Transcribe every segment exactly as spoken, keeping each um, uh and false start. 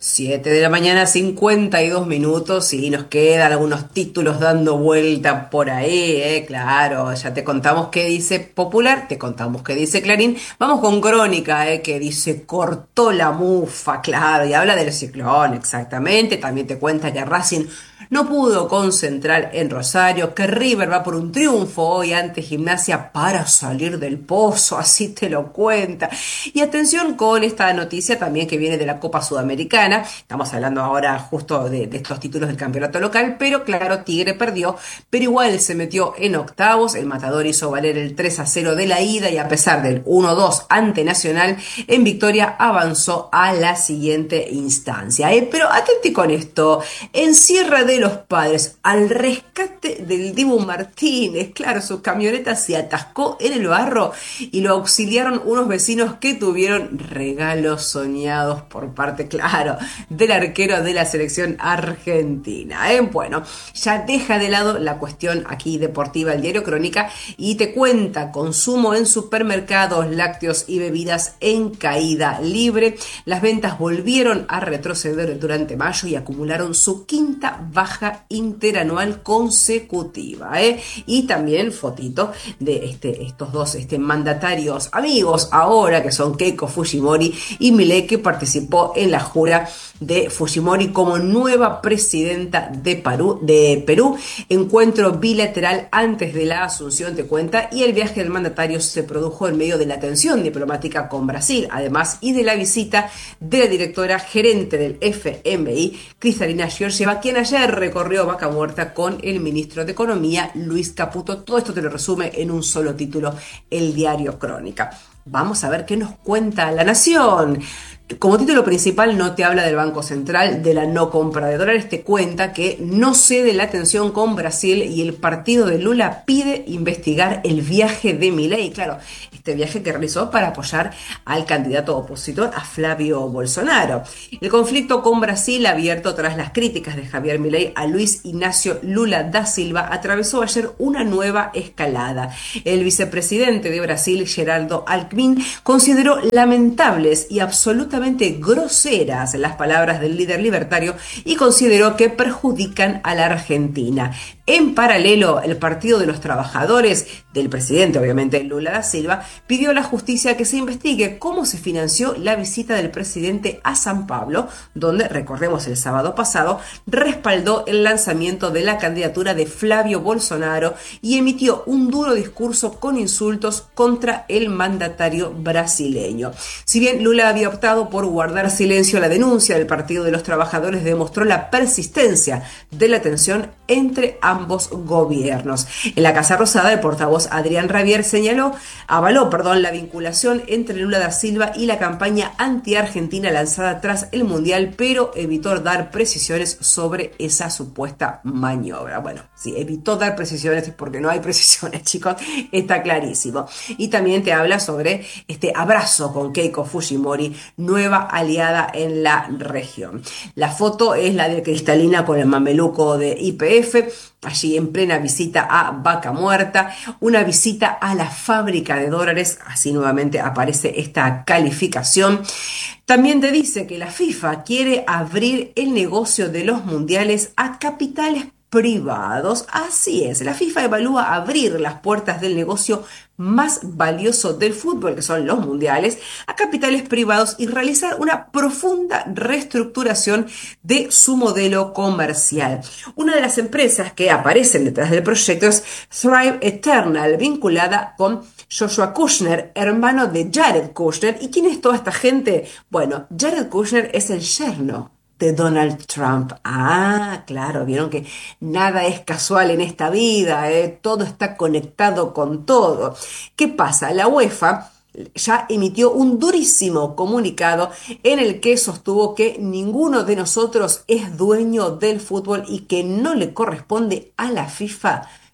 Siete de la mañana, cincuenta y dos minutos, y nos quedan algunos títulos dando vuelta por ahí, eh, claro, ya te contamos qué dice Popular, te contamos qué dice Clarín, vamos con Crónica, eh, que dice cortó la mufa, claro, y habla del ciclón, exactamente, también te cuenta que Racing no pudo concentrar en Rosario, que River va por un triunfo hoy ante Gimnasia para salir del pozo, así te lo cuenta. Y atención con esta noticia también que viene de la Copa Sudamericana. Estamos hablando ahora justo de, de estos títulos del campeonato local, pero claro, Tigre perdió, pero igual se metió en octavos. El Matador hizo valer el tres a cero de la ida y a pesar del uno a dos ante Nacional, en victoria avanzó a la siguiente instancia. ¿eh? Pero atenti con esto, en Sierra de los Padres, al rescate del Dibu Martínez, claro, su camioneta se atascó en el barro y lo auxiliaron unos vecinos que tuvieron regalos soñados por parte, claro, del arquero de la selección argentina. ¿eh? Bueno, ya deja de lado la cuestión aquí deportiva el diario Crónica y te cuenta consumo en supermercados, lácteos y bebidas en caída libre. Las ventas volvieron a retroceder durante mayo y acumularon su quinta baja interanual consecutiva. ¿eh? Y también fotito de este, estos dos este, mandatarios amigos ahora que son Keiko Fujimori y Milei, que participó en la jura de Fujimori como nueva presidenta de Perú, de Perú. Encuentro bilateral antes de la asunción, te cuenta, y el viaje del mandatario se produjo en medio de la tensión diplomática con Brasil, además, y de la visita de la directora gerente del F M I, Kristalina Georgieva, quien ayer recorrió Vaca Muerta con el ministro de Economía, Luis Caputo. Todo esto te lo resume en un solo título, el diario Crónica. Vamos a ver qué nos cuenta La Nación. Como título principal no te habla del Banco Central, de la no compra de dólares, te cuenta que no cede la tensión con Brasil y el partido de Lula pide investigar el viaje de Milei. Claro, este viaje que realizó para apoyar al candidato opositor, a Flavio Bolsonaro. El conflicto con Brasil, abierto tras las críticas de Javier Milei a Luis Ignacio Lula da Silva, atravesó ayer una nueva escalada. El vicepresidente de Brasil, Geraldo Alckmin, consideró lamentables y absolutamente groseras las palabras del líder libertario y consideró que perjudican a la Argentina. En paralelo, el Partido de los Trabajadores, del presidente obviamente Lula da Silva, pidió a la justicia que se investigue cómo se financió la visita del presidente a San Pablo, donde, recordemos el sábado pasado, respaldó el lanzamiento de la candidatura de Flavio Bolsonaro y emitió un duro discurso con insultos contra el mandatario brasileño. Si bien Lula había optado por guardar silencio, la denuncia del Partido de los Trabajadores demostró la persistencia de la tensión entre ambos gobiernos. En la Casa Rosada, el portavoz Adrián Rabier señaló, avaló, perdón, la vinculación entre Lula da Silva y la campaña anti-argentina lanzada tras el Mundial, pero evitó dar precisiones sobre esa supuesta maniobra. Bueno, sí, evitó dar precisiones porque no hay precisiones, chicos, está clarísimo. Y también te habla sobre este abrazo con Keiko Fujimori, nueva aliada en la región. La foto es la de Kristalina con el mameluco de Y P F, allí en plena visita a Vaca Muerta, una visita a la fábrica de dólares, así nuevamente aparece esta calificación. También te dice que la FIFA quiere abrir el negocio de los mundiales a capitales privados. Así es, la FIFA evalúa abrir las puertas del negocio más valioso del fútbol, que son los mundiales, a capitales privados y realizar una profunda reestructuración de su modelo comercial. Una de las empresas que aparecen detrás del proyecto es Thrive Eternal, vinculada con Joshua Kushner, hermano de Jared Kushner. ¿Y quién es toda esta gente? Bueno, Jared Kushner es el yerno de Donald Trump. Ah, claro, vieron que nada es casual en esta vida, ¿eh? Todo está conectado con todo. ¿Qué pasa? La UEFA ya emitió un durísimo comunicado en el que sostuvo que ninguno de nosotros es dueño del fútbol y que no le corresponde a la FIFA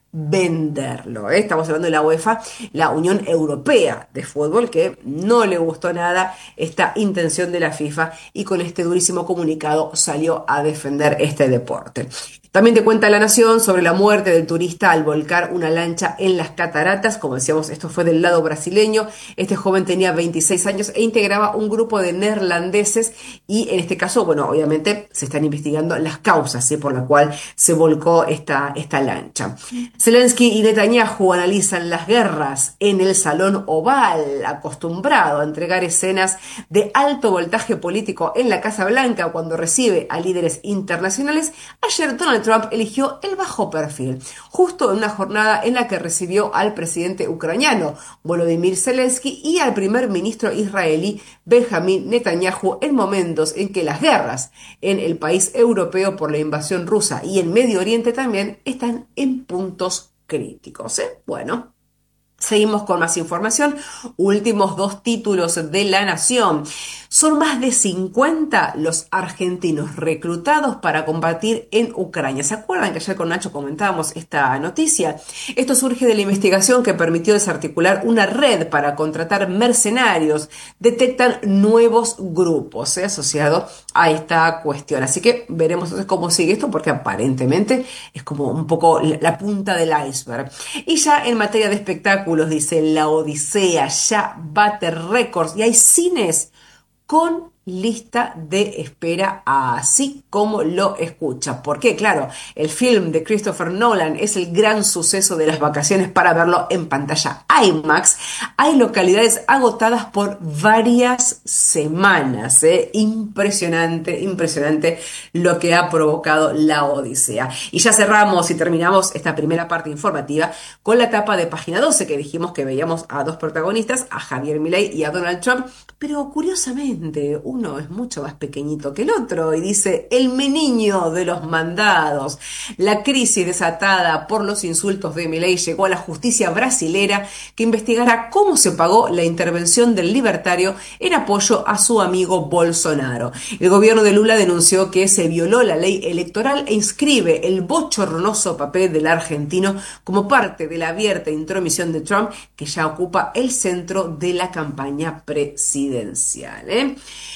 venderlo. ¿eh? Estamos hablando de la UEFA, la Unión Europea de Fútbol, que no le gustó nada esta intención de la FIFA y con este durísimo comunicado salió a defender este deporte. También te cuenta La Nación sobre la muerte del turista al volcar una lancha en las cataratas. Como decíamos, esto fue del lado brasileño. Este joven tenía veintiséis años e integraba un grupo de neerlandeses y en este caso, bueno, obviamente se están investigando las causas ¿sí? por la cual se volcó esta, esta lancha. Zelensky y Netanyahu analizan las guerras en el Salón Oval, acostumbrado a entregar escenas de alto voltaje político en la Casa Blanca cuando recibe a líderes internacionales. Ayer Donald Trump eligió el bajo perfil, justo en una jornada en la que recibió al presidente ucraniano Volodymyr Zelensky y al primer ministro israelí Benjamin Netanyahu en momentos en que las guerras en el país europeo por la invasión rusa y en Medio Oriente también están en puntos críticos. ¿eh? Bueno. Seguimos con más información. Últimos dos títulos de La Nación. Son más de cincuenta los argentinos reclutados para combatir en Ucrania. ¿Se acuerdan que ayer con Nacho comentábamos esta noticia? Esto surge de la investigación que permitió desarticular una red para contratar mercenarios. Detectan nuevos grupos ¿eh? asociados a esta cuestión. Así que veremos entonces cómo sigue esto, porque aparentemente es como un poco la punta del iceberg. Y ya en materia de espectáculos, dice La Odisea ya bate récords y hay cines con lista de espera, así como lo escucha. Porque, claro, el film de Christopher Nolan es el gran suceso de las vacaciones para verlo en pantalla IMAX. Hay localidades agotadas por varias semanas. ¿eh? Impresionante, impresionante lo que ha provocado La Odisea. Y ya cerramos y terminamos esta primera parte informativa con la tapa de Página doce, que dijimos que veíamos a dos protagonistas, a Javier Milei y a Donald Trump, pero curiosamente uno es mucho más pequeñito que el otro y dice: el meniño de los mandados. La crisis desatada por los insultos de Milei llegó a la justicia brasilera, que investigará cómo se pagó la intervención del libertario en apoyo a su amigo Bolsonaro. El gobierno de Lula denunció que se violó la ley electoral e inscribe el bochornoso papel del argentino como parte de la abierta intromisión de Trump, que ya ocupa el centro de la campaña presidencial. ¿eh?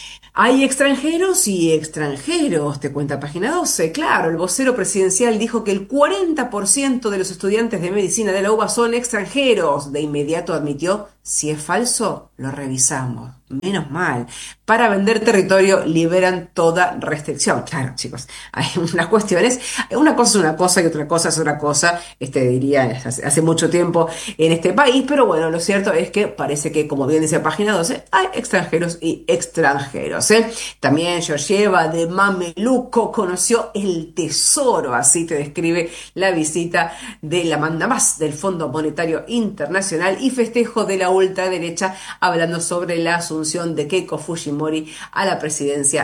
Hay extranjeros y extranjeros, te cuenta Página doce. Claro, el vocero presidencial dijo que el cuarenta por ciento de los estudiantes de medicina de la U B A son extranjeros. De inmediato admitió: si es falso, lo revisamos. Menos mal. Para vender territorio liberan toda restricción. Claro, chicos, hay unas cuestiones. Una cosa es una cosa y otra cosa es otra cosa. Este diría hace, hace mucho tiempo en este país, pero bueno, lo cierto es que parece que, como bien dice Página doce, hay extranjeros y extranjeros. ¿eh? También Georgieva de Mameluco conoció el tesoro, así te describe la visita de la mandamás del Fondo Monetario Internacional y festejo de la ultraderecha, hablando sobre la asunción de Keiko Fujimori a la presidencia